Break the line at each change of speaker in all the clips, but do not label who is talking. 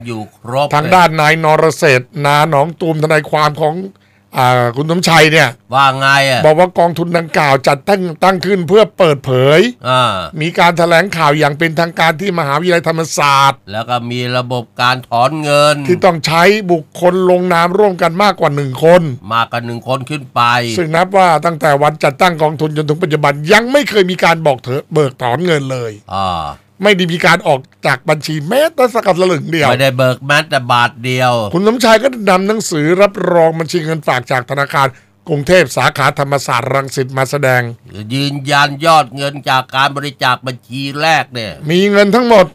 อยู่ครบ
ทางด้านนายนรเศรษฐ์นาหนองตูมทนายความของคุณสมชัยเนี่ย
ว่าไง
บอกว่ากองทุนดังกล่าวจัดตั้งขึ้นเพื่อเปิดเผยมีการแถลงข่าวอย่างเป็นทางการที่มหาวิทยาลัยธรรมศาสตร์
แล้วก็มีระบบการถอนเงิน
ที่ต้องใช้บุคคลลงนามร่วมกันมากกว่า1 คน
มากกว่า1 คนขึ้นไป
ซึ่งนับว่าตั้งแต่วันจัดตั้งกองทุนจนถึงปัจจุบันยังไม่เคยมีการบอกเบิกถอนเงินเลยไม่ได้มีการออกจากบัญชีแม้แต่สักสลึงเดียว
ไม่ได้เบิกแม้แต่บาทเดียว
คุณสมชายก็นำหนังสือรับรองบัญชีเงินฝากจากธนาคารกรุงเทพสาขาธรรมศาสตร์รังสิตมาแสดง
ยืนยันยอดเงินจากการบริจาคบัญชีแรกเนี่ย
มีเงินทั้งหมด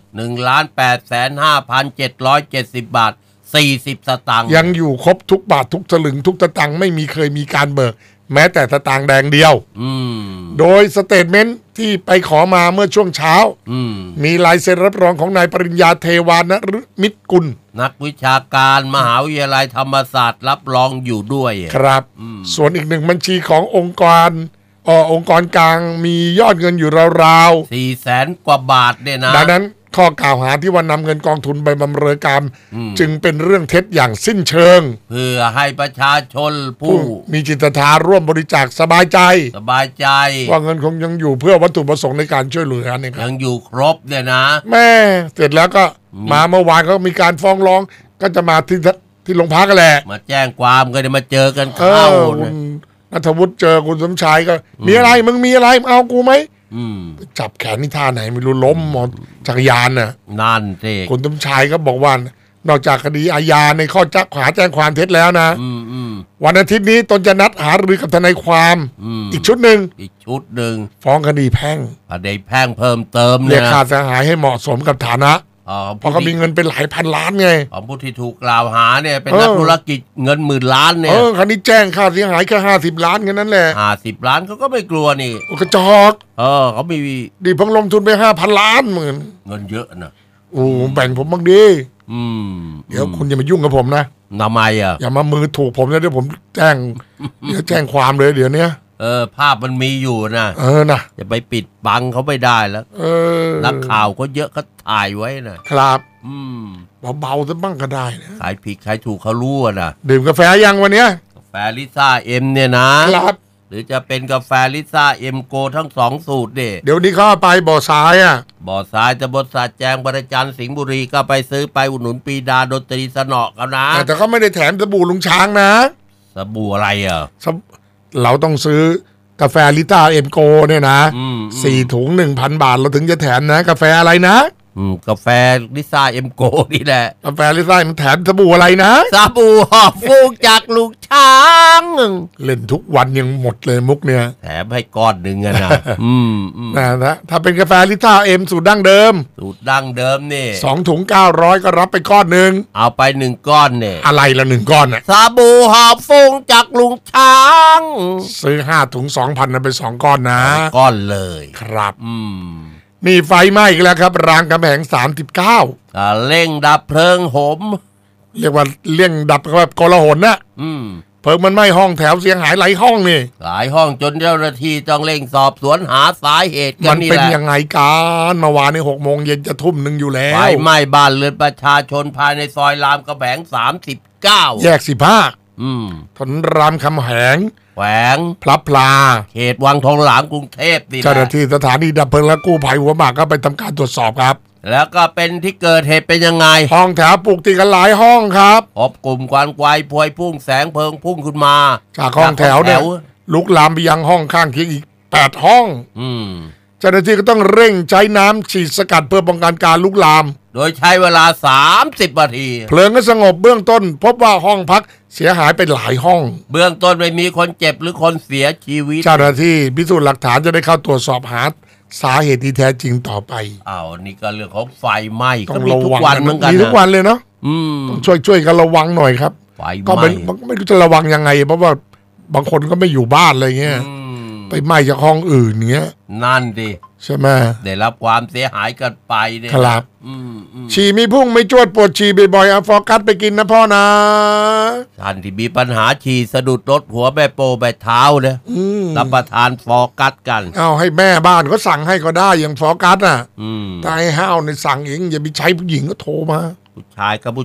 1,855,770 บาท40 สตางค์
ยังอยู่ครบทุกบาททุกสลึงทุกสตางค์ไม่เคยมีการเบิกแม้แต่สตางค์แดงเดียวโดยสเตทเมนต์ที่ไปขอมาเมื่อช่วงเช้ามีลายเซ็นรับรองของนายปริญญาเทวานฤมิตรกุล
นักวิชาการมหาวิทยาลัยธรรมศาสตร์รับรองอยู่ด้วย
ครับส่วนอีก1 บัญชีขององค์กรกลางมียอดเงินอยู่ราว
ๆ 400,000 กว่าบาทเนี่ยนะ
ดังนั้นข้อกล่าวหาที่ว่านำเงินกองทุนไปบำเรอกรรมจึงเป็นเรื่องเท็จอย่างสิ้นเชิง
เพื่อให้ประชาชนผู้
มีจิตศรัทธาร่วมบริจาคสบายใจว่าเงินคงยังอยู่เพื่อวัตถุประสงค์ในการช่วยเหลือนี่ครับ
ยังอยู่ครบเนี่ยนะ
แม่เสร็จแล้วก็มาเมื่อวานก็มีการฟ้องร้องก็จะมาที่โรงพักกันแหละ
มาแจ้งความก็จะมาเจอกันเข้า
ณัฐวุฒิเจอคุณสมชายก็มีอะไรมึงมีอะไรเอากูไหมจับแขนนี่ท่าไหนไม่รู้ล้มหมดจักรยานน่ะ
นั่นสิ
คุณสมชายก็บอกว่านอกจากคดีอาญาในข้อแจ้งความเท็จแล้วนะวันอาทิตย์นี้ตนจะนัดหารือกับทนายความอีกชุดหนึ่งฟ้องคดีแพ่ง
เพิ่มเติม
เรียกค่าเสียหายให้เหมาะสมกับฐานะเพราะเขามีเงินเป็นหลายพันล้านไง
ของผู้ที่ถูกกล่าวหาเนี่ยเป็นนักธุรกิจเงิน10,000 ล้านเนี่ย
คดีแจ้งค่าเสียหายแค่50 ล้านแค่นั้นแหละ
50 ล้านเขาก็ไม่กลัวนี่
กระจอก
เขามี
ดีเพิ่งลงทุนไป5,000 ล้านเ
งินเยอะนะ
แบ่งผมบ้างดิเดี๋ยวคุณอย่ามายุ่งกับผมนะ
ทำไม
อย่ามามือถูกผมนะเดี๋ยวผมแจ้งความเลยเดี๋ยวนี้
ภาพมันมีอยู่นะ
นะ
จะไปปิดบังเขาไม่ได้แล้วนักข่าวก็เยอะก็ถ่ายไว้
นะครับเบาๆซะบ้างก็ได้นะ
ขายผิดขายถูกเขารู้นะ
ดื่มกาแฟยังวันนี้
กาแฟลิซ่าเอ็มเนี่ยนะครับหรือจะเป็นกาแฟลิซ่าเอ็มโกทั้ง2 สูตรเ
ดี๋ยวนี้เข้าไปบ่อทราย
บ่อทรายจะบดสาแจงบริจันสิงห์บุรีก็ไปซื้อไปอุดหนุนปีดาดนตรีสนอกันนะ
แต่เขาไม่ได้แถมสบู่ลุงช้างนะ
สบู่อะไร
เราต้องซื้อกาแฟลิต้าเอ็มโกเนี่ยนะ4 ถุง 1,000 บาทเราถึงจะแถมนะกาแฟอะไรนะ
กาแฟลิซ่าเอ็มโกนี่แหละ
กาแฟลิซ่ามันแถมสบู่อะไรนะ
สบู่หอบฟูกจากลูกช้าง
เล่นทุกวันยังหมดเลยมุกเนี่ย
แถมให้ก้อนหนึ่งนะ
นะถ้าเป็นกาแฟลิซ่าเอ็มสูตรดั้งเดิม
นี่
2 ถุง 900ก็รับไปก้อนหนึ่ง
เอาไป1 ก้อนเนี่ย
อะไรละ1 ก้อน
สบู่หอบฟูกจากลุงช้าง
ซื้อ5 ถุง 2,000นะไป2 ก้อนนะ
ก้อนเลย
ครับนี่ไฟไหม้อีกแล้วครับรามคำแหง39
เร่งดับเพลิงโหม
เรียกว่าเร่งดับแบบโกลาหลนะเพลิงมันไหม้ห้องแถวเสียหายหลายห้องนี่
หลายห้องจนเจ้าหน้าที่ต้องเร่งสอบสวนหาสาเหตุกันนี่แหละ
มันเป็นยังไงกันเมื่อวานนี้6 โมงเย็นจะทุ่ม 1อยู่แล้ว
ไฟไหม้บ้านเรือนประชาชนภายในซอยรามคำแหง39
แยก15ถนนรามคำแหง
แขวง
พลับพลา
เขตวังทองหลางกรุงเทพนี่แหละ
เจ้าหน้าที่สถานีดับเพลิงและกู้ภัยหัวหมากก็ไปทำการตรวจสอบครับ
แล้วก็เป็นที่เกิดเหตุเป็นยังไง
ห้องแถวปลูกติดกันหลายห้องครับ
พบกลุ่มควันไฟพวยพุ่งแสงเพลิงพุ่งขึ้นมา
จากห้องแถวเนี่ยลุกลามไปยังห้องข้างเคียงอีก8 ห้องเจ้าหน้าที่ก็ต้องเร่งใช้น้ำฉีดสกัดเพื่อป้องกันการลุกลาม
โดยใช้เวลา30 นาที
เพลิงก็สงบเบื้องต้นพบว่าห้องพักเสียหายไปหลายห้อง
เบื้องต้นไม่มีคนเจ็บหรือคนเสียชีวิต
เจ้าหน้าที่พิสูจน์หลักฐานจะได้เข้าตรวจสอบหาสาเหตุที่แท้จริงต่อไป
นี่ก็เรื่องของไฟไหม้ก็มีทุกวันเหมือนกัน
มีทุกวันเลยเนาะต้องช่วยกันระวังหน่อยครับก็ไม่รู้จะระวังยังไงเพราะว่าบางคนก็ไม่อยู่บ้านอะไรเงี้ยไปไหม้จากห้องอื่นเงี้ย
นั่นดิ
ใช่ไหม
ได้รับความเสียหายกันไปเนี่ย
ครับฉี่มีพุ่งไม่จวดปวดฉี่บ่อยๆเอาฟอกัสไปกินนะพ่อนะ
ท่านที่มีปัญหาฉี่สะดุดรถหัวแม่โปแม่เท้าเนี่ยรับประทานฟอกัสกัน
เอาให้แม่บ้านก็สั่งให้ก็ได้อย่างฟอกัสถ้าให้ห้าวในสั่งเองอย่าไปใช้ผู้หญิงก็โทรมา
ผู้ชายกับผู้